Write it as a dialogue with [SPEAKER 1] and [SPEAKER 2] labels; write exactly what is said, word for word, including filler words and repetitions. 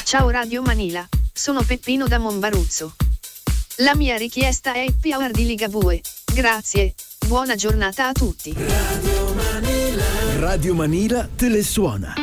[SPEAKER 1] Ciao Radio Manila, sono Peppino da Monbaruzzo. La mia richiesta è Happy Hour di Ligabue. Grazie, buona giornata a tutti.
[SPEAKER 2] Radio Manila, Radio Manila te le suona.